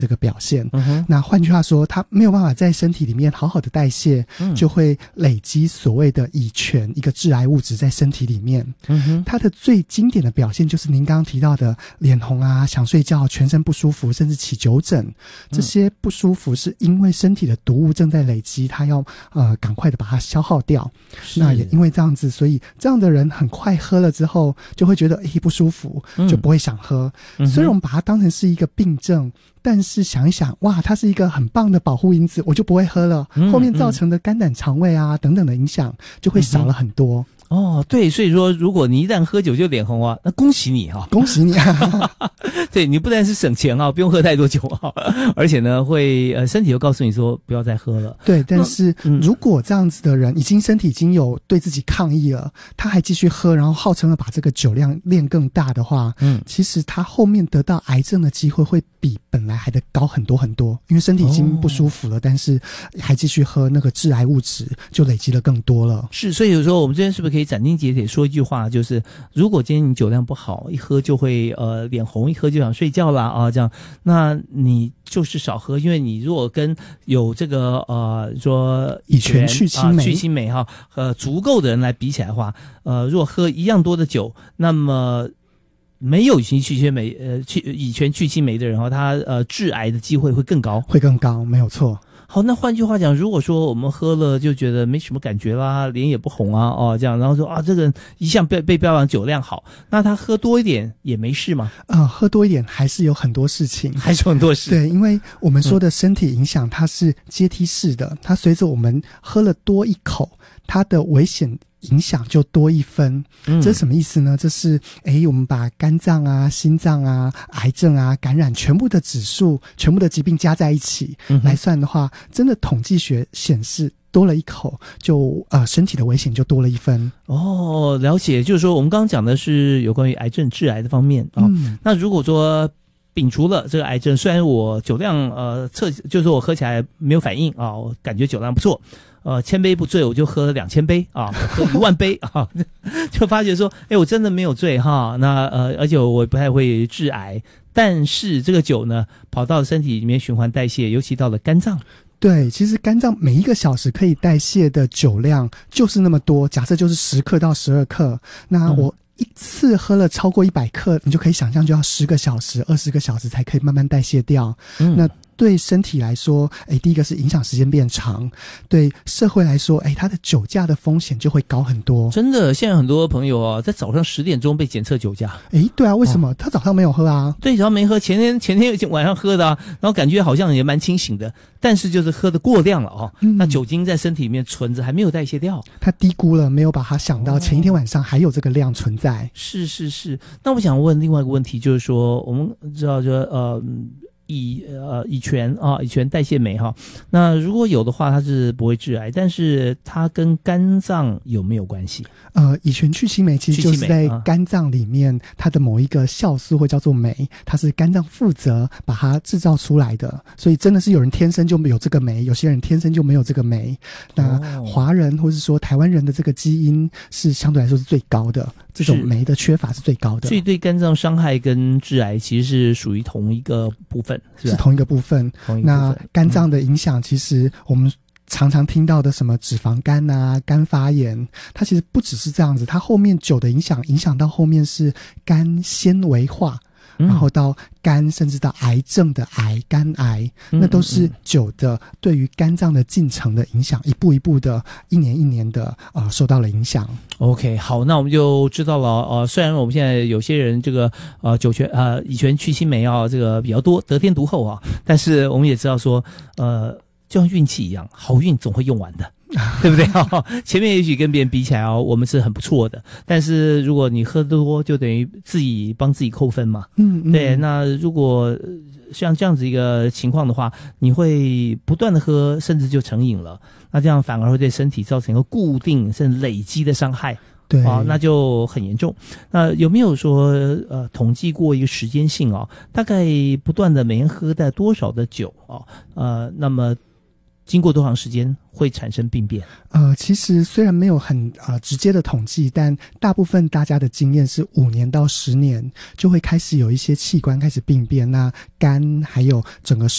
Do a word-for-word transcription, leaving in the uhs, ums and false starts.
这个表现。 嗯、 那换句话说，它没有办法在身体里面好好的代谢，嗯、就会累积所谓的乙醛，一个致癌物质在身体里面。 嗯哼， 它的最经典的表现就是您刚刚提到的脸红啊、想睡觉、全身不舒服，甚至起酒疹。这些不舒服是因为身体的毒物正在累积，它要呃赶快的把它消耗掉。那也因为这样子，所以这样的人很快喝了之后就会觉得诶不舒服，就不会想喝。嗯、虽然我们把它当成是一个病症，但是想一想，哇，它是一个很棒的保护因子，我就不会喝了。嗯、后面造成的肝胆肠胃啊等等的影响就会少了很多。嗯哦，对，所以说如果你一旦喝酒就脸红啊，那恭喜你哈、啊， 恭喜你啊！ 对，你不但是省钱啊，不用喝太多酒啊，而且呢会呃身体又告诉你说不要再喝了。 对，但是如果这样子的人已经身体已经有对自己抗议了，他还继续喝，然后号称了把这个酒量练更大的话，嗯，其实他后面得到癌症的机会会比本来还得高很多很多，因为身体已经不舒服了，哦、但是还继续喝那个致癌物质，就累积了更多了。 是，所以有时候我们这边是不是可以斩钉截铁说一句话，就是如果今天你酒量不好，一喝就会呃脸红，一喝就想睡觉啦啊，这样，那你就是少喝，因为你如果跟有这个呃说乙醛去青霉、 呃、去青霉哈呃足够的人来比起来的话，呃如果喝一样多的酒，那么没有乙醛去青霉呃去乙醛去青霉的人哈，他呃致癌的机会会更高， 会更高，没有错。 好，那换句话讲，如果说我们喝了就觉得没什么感觉啦，脸也不红啊，哦，这样，然后说啊，这个人一向被被标榜酒量好，那他喝多一点也没事吗？ 啊、呃，喝多一点还是有很多事情， 还是有很多事。 对，因为我们说的身体影响它是阶梯式的，它随着我们喝了多一口，它的危险影响就多一分。嗯、这是什么意思呢？这是诶我们把肝脏啊、心脏啊、癌症啊、感染全部的指数、全部的疾病加在一起、嗯、来算的话，真的统计学显示多了一口就呃身体的危险就多了一分。 哦，了解，就是说我们刚刚讲的是有关于癌症致癌的方面啊、哦嗯。那如果说摒除了这个癌症，虽然我酒量呃测就是我喝起来没有反应啊，我感觉酒量不错。呃，千杯不醉，我就喝了两千杯啊，喝一万杯啊，就发觉说，哎，我真的没有醉哈。那呃，而且我不太会致癌，但是这个酒呢，跑到身体里面循环代谢，尤其到了肝脏。 对，其实肝脏每一个小时可以代谢的酒量就是那么多，假设就是十克到十二克，那我一次喝了超过一百克，你就可以想象就要十个小时、二十个小时才可以慢慢代谢掉。嗯，那对身体来说，诶，第一个是影响时间变长，对社会来说，诶，它的酒驾的风险就会高很多。 真的，现在很多朋友啊，在早上十点钟被检测酒驾。 诶，对啊，为什么？哦、他早上没有喝啊？ 对，早上没喝，前天前天晚上喝的啊，然后感觉好像也蛮清醒的，但是就是喝的过量了哦、嗯。那酒精在身体里面存着，还没有代谢掉， 他低估了，没有把它想到前一天晚上还有这个量存在。 是是是，那我想问另外一个问题，就是说，我们知道说呃。乙呃乙醛啊，乙醛代谢酶哈，那如果有的话，它是不会致癌，但是它跟肝脏有没有关系？ 呃，乙醛去青霉其实就是在肝脏里面，它的某一个酵素会叫做酶，它是肝脏负责把它制造出来的，所以真的是有人天生就有这个酶，有些人天生就没有这个酶。那华人或是说台湾人的这个基因是相对来说是最高的，这种酶的缺乏是最高的， 所以对肝脏伤害跟致癌其实是属于同一个部分。是, 是同一个部分。 同一个部分。 那肝脏的影响，其实我们常常听到的什么脂肪肝啊、肝发炎，它其实不只是这样子，它后面酒的影响，影响到后面是肝纤维化。然后到肝，甚至到癌症的癌、肝癌，那都是酒的对于肝脏的进程的影响，一步一步的，一年一年的呃受到了影响。 OK， 好，那我们就知道了。呃，虽然我们现在有些人这个呃酒醛呃乙醛去青霉啊这个比较多，得天独厚啊，但是我们也知道说，呃，就像运气一样，好运总会用完的。对不对？前面也许跟别人比起来哦，我们是很不错的，但是如果你喝多，就等于自己帮自己扣分嘛。嗯, 嗯，对。那如果像这样子一个情况的话，你会不断的喝，甚至就成瘾了，那这样反而会对身体造成一个固定甚至累积的伤害。 对啊，那就很严重。那有没有说呃统计过一个时间性啊？大概不断的每天喝在多少的酒啊？呃，那么经过多长时间会产生病变？ 呃，其实虽然没有很呃直接的统计，但大部分大家的经验是五年到十年就会开始有一些器官开始病变，那肝还有整个